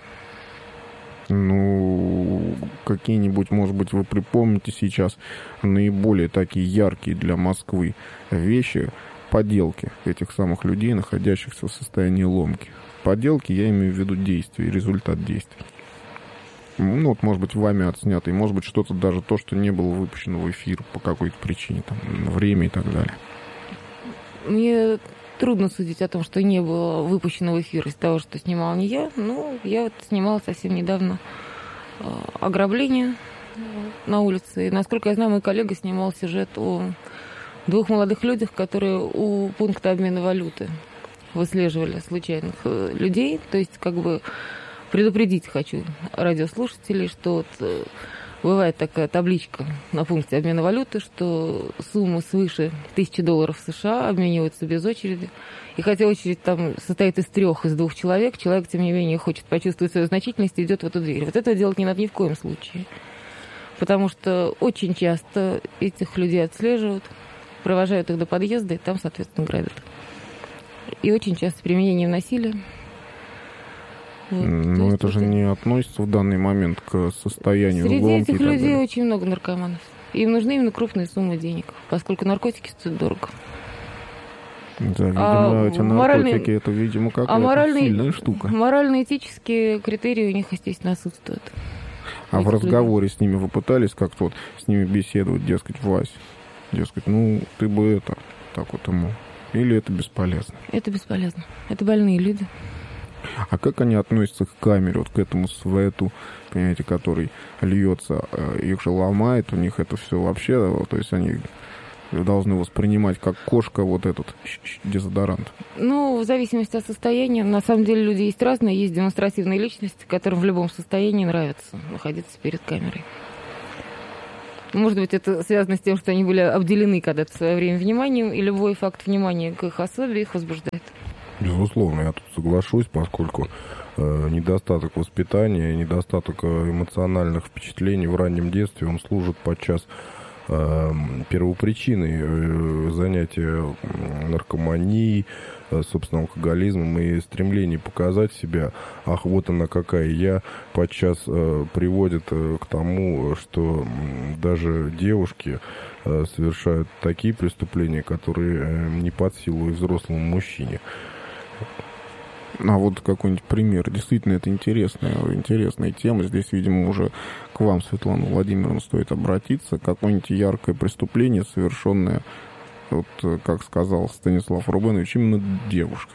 Ну, какие-нибудь, может быть, вы припомните сейчас наиболее такие яркие для Москвы вещи, поделки этих самых людей, находящихся в состоянии ломки. Поделки, я имею в виду действия, результат действий. Ну, вот, может быть, вами отснятый, может быть, что-то даже то, что не было выпущено в эфир по какой-то причине, там, время и так далее. Мне трудно судить о том, что не было выпущено в эфир из того, что снимала не я. Ну, я вот снимала совсем недавно ограбление на улице. И, насколько я знаю, мой коллега снимал сюжет о 2 молодых людях, которые у пункта обмена валюты выслеживали случайных людей. То есть, как бы, предупредить хочу радиослушателей, что вот бывает такая табличка на пункте обмена валюты, что суммы свыше $1000 США обмениваются без очереди. И хотя очередь там состоит из 2 человек, человек, тем не менее, хочет почувствовать свою значительность и идет в эту дверь. Вот этого делать не надо ни в коем случае. Потому что очень часто этих людей отслеживают, провожают их до подъезда и там, соответственно, грабят. И очень часто с применением насилия. Вот. Но это же не относится в данный момент к состоянию ломки. Среди этих людей очень много наркоманов. Им нужны именно крупные суммы денег, поскольку наркотики стоят дорого. Да, видимо, эти наркотики, это, видимо, какая-то сильная штука. Морально-этические критерии у них, естественно, отсутствуют. А в разговоре с ними вы пытались как-то вот с ними беседовать, дескать, Вась, дескать, ну, ты бы это, так вот ему, или это бесполезно? Это бесполезно. Это больные люди. А как они относятся к камере, вот к этому свету, понимаете, который льется, их же ломает, у них это все вообще, то есть они должны воспринимать как кошка вот этот дезодорант? Ну, в зависимости от состояния. На самом деле люди есть разные, есть демонстративные личности, которым в любом состоянии нравится находиться перед камерой. Может быть, это связано с тем, что они были обделены когда-то в свое время вниманием, и любой факт внимания к их особе их возбуждает. Безусловно, я тут соглашусь, поскольку недостаток воспитания, недостаток эмоциональных впечатлений в раннем детстве, он служит подчас первопричиной занятия наркоманией, собственно, алкоголизмом и стремление показать себя, ах, вот она какая я, подчас приводит к тому, что даже девушки совершают такие преступления, которые не под силу и взрослому мужчине. А вот какой-нибудь пример. Действительно, это интересная тема. Здесь, видимо, уже к вам, Светлана Владимировна, стоит обратиться. Какое-нибудь яркое преступление, совершенное, вот, как сказал Станислав Рубенович, именно девушкой.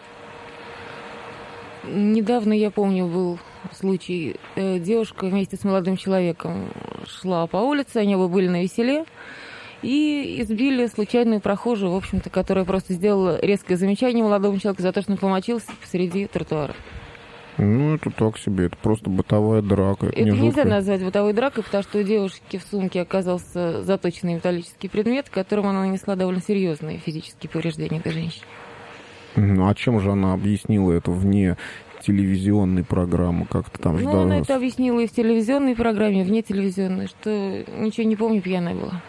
Недавно, я помню, был случай. Девушка вместе с молодым человеком шла по улице, они оба были навеселе. И избили случайную прохожую, в общем-то, которая просто сделала резкое замечание молодому человеку за то, что он помочился посреди тротуара. Ну, это так себе, это просто бытовая драка. Это нельзя назвать бытовой дракой, потому что у девушки в сумке оказался заточенный металлический предмет, которым она нанесла довольно серьезные физические повреждения этой женщине. Ну, а чем же она объяснила это вне телевизионной программы? Как-то там Ну, она это объяснила и в телевизионной программе, и вне телевизионной, что ничего не помню, пьяная была.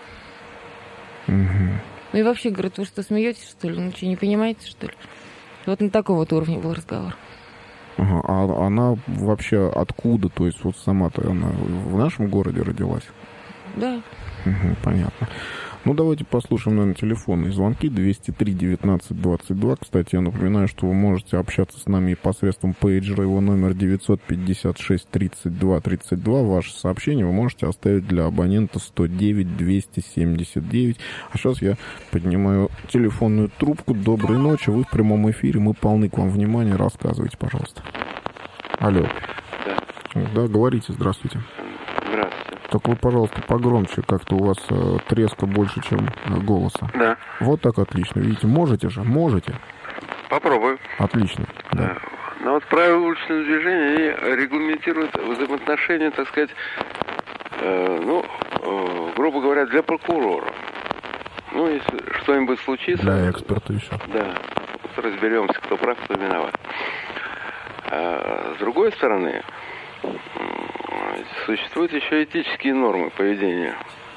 Ну и вообще, говорит, вы что, смеетесь, что ли? Ну что, не понимаете, что ли? Вот на таком вот уровне был разговор. Ага, а она вообще откуда? То есть вот сама-то она в нашем городе родилась? Да. Понятно. Ну, давайте послушаем, наверное, телефонные звонки 203-19-22. Кстати, я напоминаю, что вы можете общаться с нами посредством пейджера. Его номер 956-32-32. Ваше сообщение вы можете оставить для абонента 109-279. А сейчас я поднимаю телефонную трубку. Доброй ночи, вы в прямом эфире. Мы полны к вам внимания. Рассказывайте, пожалуйста. Алло. Да, говорите, здравствуйте. Здравствуйте. Только вы, пожалуйста, погромче, как-то у вас треска больше, чем голоса. Да. Вот так отлично. Видите, можете же? Можете? Попробую. Отлично. Да. Но вот правила уличного движения, они регламентируют взаимоотношения, так сказать, грубо говоря, для прокурора. Ну, если что-нибудь случится... Для эксперта еще. Да. Вот разберемся, кто прав, кто виноват. А с другой стороны... Существуют еще этические нормы поведения.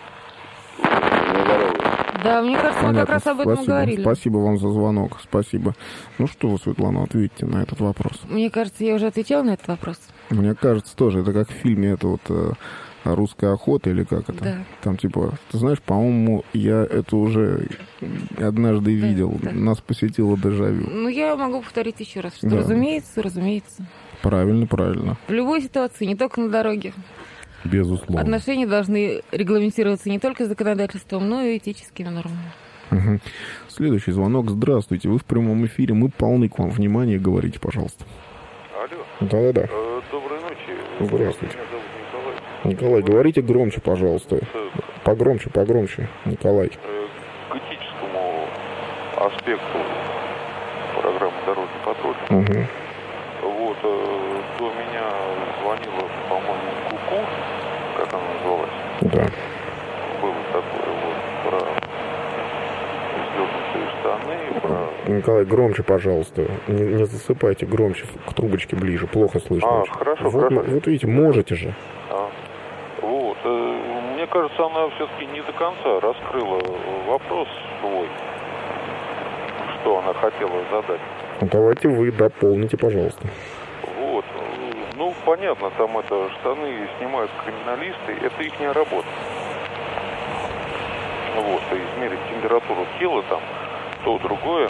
Да, мне кажется, мы как раз об этом говорили. Спасибо вам за звонок. Спасибо. Ну что вы, Светлана, ответьте на этот вопрос. Мне кажется, я уже отвечала на этот вопрос. Мне кажется, тоже. Это как в фильме это вот «Русская охота» или как это? Да. Там типа, ты знаешь, по-моему, я это уже однажды видел. Да. Нас посетило дежавю. Ну, я могу повторить еще раз, что разумеется. Правильно. В любой ситуации, не только на дороге. Безусловно. Отношения должны регламентироваться не только законодательством, но и этическими нормами. Угу. Следующий звонок. Здравствуйте, вы в прямом эфире, мы полны к вам внимания, говорите, пожалуйста. Алло. Да. Доброй ночи. Здравствуйте. Меня зовут Николай, говорите громче, пожалуйста. Погромче, Николай. К этическому аспекту программы «Дорожный патруль». Угу. Вот, до меня звонила, по-моему, Ку-Ку, как она называлась. Да. Было такое вот про сдернутые штаны, про... Николай, громче, пожалуйста. Не засыпайте, громче, к трубочке ближе, плохо слышно. Хорошо. Вот видите, можете же. Вот, мне кажется, она все-таки не до конца раскрыла вопрос свой, что она хотела задать. Давайте вы дополните, пожалуйста. Вот. Ну, понятно, там это штаны снимают криминалисты, это их работа. Вот, измерить температуру тела там, то, другое.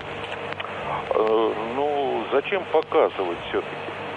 Ну, зачем показывать все-таки?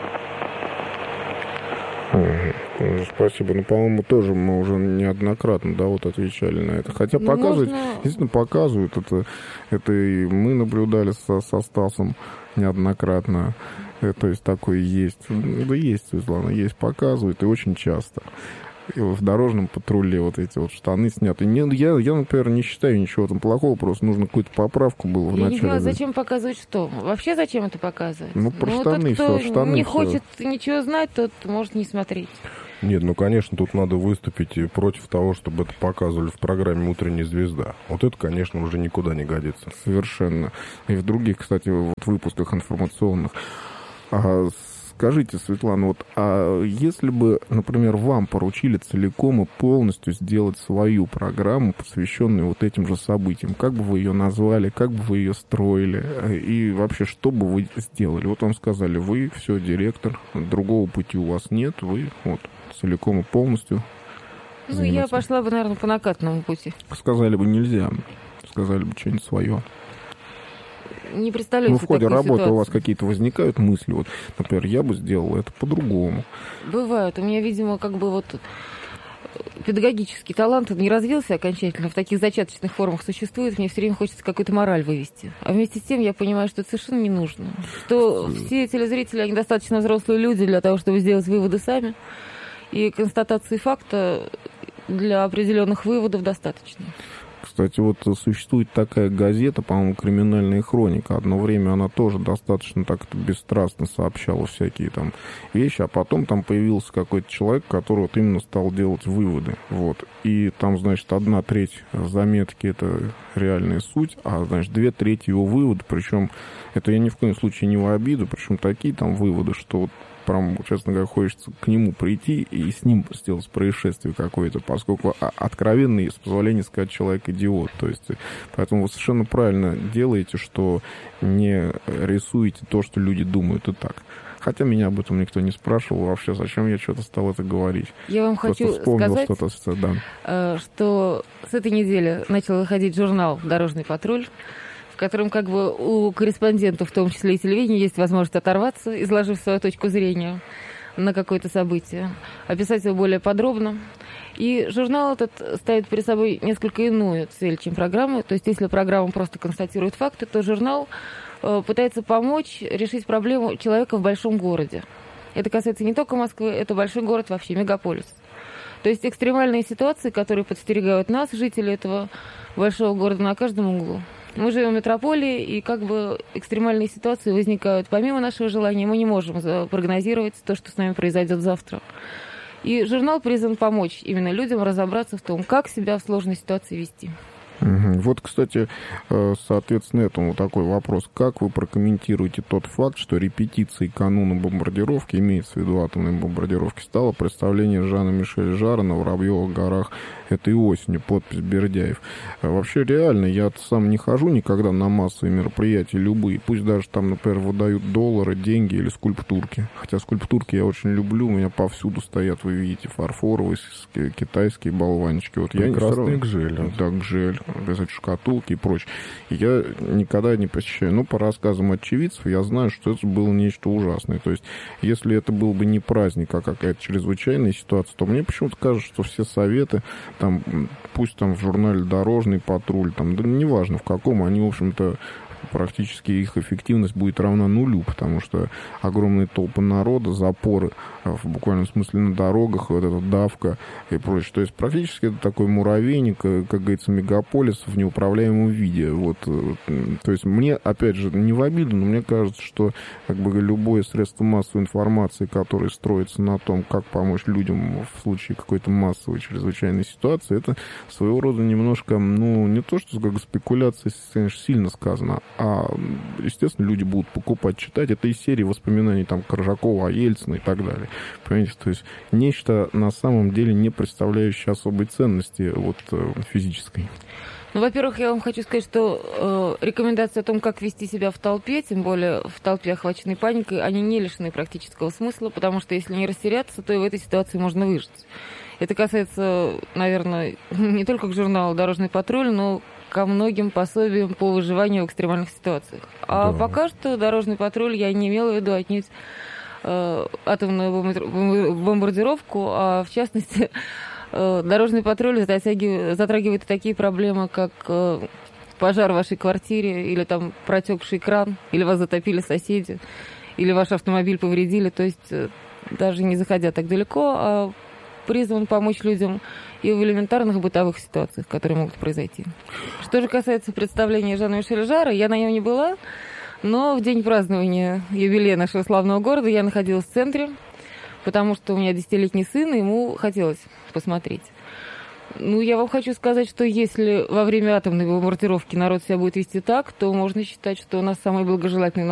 Спасибо. Ну, по-моему, тоже мы уже неоднократно, да, вот отвечали на это. Хотя показывать, действительно показывают. Это и мы наблюдали со Стасом неоднократно. То есть такое есть. Да есть, Светлана, есть, показывают, и очень часто. И в дорожном патруле вот эти вот штаны сняты. Я, например, не считаю ничего там плохого, просто нужно какую-то поправку было в начале. Я не знаю, зачем показывать что? Вообще зачем это показывать? Ну, про штаны тот, все, штаны не все. хочет ничего знать, тот может не смотреть. Нет, ну, конечно, тут надо выступить против того, чтобы это показывали в программе «Утренняя звезда». Вот это, конечно, уже никуда не годится. Совершенно. И в других, кстати, вот выпусках информационных. Скажите, Светлана, вот, а если бы, например, вам поручили целиком и полностью сделать свою программу, посвященную вот этим же событиям, как бы вы ее назвали, как бы вы ее строили, и вообще, что бы вы сделали? Вот вам сказали, вы все, директор, другого пути у вас нет, вы вот целиком и полностью занимаетесь. Я пошла бы, наверное, по накатанному пути. Сказали бы нельзя, сказали бы что-нибудь свое. Не представляю себе в ходе работы ситуации. У вас какие-то возникают мысли? Вот, например, я бы сделал это по-другому. Бывает. У меня, видимо, как бы вот педагогический талант не развился окончательно, в таких зачаточных формах существует. Мне все время хочется какую-то мораль вывести. А вместе с тем я понимаю, что это совершенно не нужно. Что все телезрители, они достаточно взрослые люди для того, чтобы сделать выводы сами. И констатации факта для определенных выводов достаточно. Кстати, вот существует такая газета, по-моему, «Криминальная хроника». Одно время она тоже достаточно так-то бесстрастно сообщала всякие там вещи, а потом там появился какой-то человек, который вот именно стал делать выводы. Вот. И там, значит, 1/3 заметки — это реальная суть, а, значит, 2/3 его выводы, причем это я ни в коем случае не в обиду, причем такие там выводы, что вот прям, честно говоря, хочется к нему прийти и с ним сделать происшествие какое-то, поскольку откровенный, с позволения сказать, человек идиот. То есть, поэтому вы совершенно правильно делаете, что не рисуете то, что люди думают и так. Хотя меня об этом никто не спрашивал вообще, зачем я что-то стал это говорить. Я вам хочу сказать, что с этой недели начал выходить журнал «Дорожный патруль», в котором как бы у корреспондентов, в том числе и телевидения, есть возможность оторваться, изложив свою точку зрения на какое-то событие, описать его более подробно. И журнал этот ставит перед собой несколько иную цель, чем программа. То есть если программа просто констатирует факты, то журнал пытается помочь решить проблему человека в большом городе. Это касается не только Москвы, это большой город вообще, мегаполис. То есть экстремальные ситуации, которые подстерегают нас, жителей этого большого города, на каждом углу. Мы живем в метрополии, и как бы экстремальные ситуации возникают помимо нашего желания. Мы не можем прогнозировать то, что с нами произойдет завтра. И журнал призван помочь именно людям разобраться в том, как себя в сложной ситуации вести. Вот, кстати, соответственно, этому такой вопрос. Как вы прокомментируете тот факт, что репетицией кануна бомбардировки, имеется в виду атомной бомбардировки, стало представление Жана-Мишеля Жарра на Воробьевых горах этой осенью, подпись Бердяев. Вообще, реально, я сам не хожу никогда на массовые мероприятия любые, пусть даже там, например, выдают доллары, деньги или скульптурки. Хотя скульптурки я очень люблю, у меня повсюду стоят, вы видите, фарфоровые, китайские болванчики. Вот прекрасные гжели. Да, гжель, обязательно шкатулки и прочее. Я никогда не посещаю. Но по рассказам очевидцев я знаю, что это было нечто ужасное. То есть, если это был бы не праздник, а какая-то чрезвычайная ситуация, то мне почему-то кажется, что все советы, там, пусть там в журнале «Дорожный патруль», там, да неважно в каком, они, в общем-то, практически их эффективность будет равна нулю, потому что огромные толпы народа, запоры в буквальном смысле на дорогах, вот эта давка и прочее. То есть практически это такой муравейник, как говорится, мегаполис в неуправляемом виде. Вот. То есть мне, опять же, не в обиду, но мне кажется, что как бы любое средство массовой информации, которое строится на том, как помочь людям в случае какой-то массовой чрезвычайной ситуации, это своего рода немножко, ну, не то, что как спекуляция, конечно, сильно сказано, а, естественно, люди будут покупать, читать. Это из серии воспоминаний там Коржакова, о Ельцине и так далее. Понимаете, то есть нечто на самом деле не представляющее особой ценности вот, физической. Ну, во-первых, я вам хочу сказать, что рекомендации о том, как вести себя в толпе, тем более в толпе, охваченной паникой, они не лишены практического смысла, потому что если не растеряться, то и в этой ситуации можно выжить. Это касается, наверное, не только к журналу «Дорожный патруль», но ко многим пособиям по выживанию в экстремальных ситуациях. А пока что дорожный патруль я не имела в виду отнюдь атомную бомбардировку, а в частности дорожный патруль затрагивает такие проблемы, как пожар в вашей квартире, или там протекший кран, или вас затопили соседи, или ваш автомобиль повредили. То есть даже не заходя так далеко, а призван помочь людям и в элементарных бытовых ситуациях, которые могут произойти. Что же касается представления Жана-Мишеля Жарра, я на нем не была, но в день празднования юбилея нашего славного города я находилась в центре, потому что у меня 10-летний сын, и ему хотелось посмотреть. Ну, я вам хочу сказать, что если во время атомной бомбардировки народ себя будет вести так, то можно считать, что у нас самый благожелательный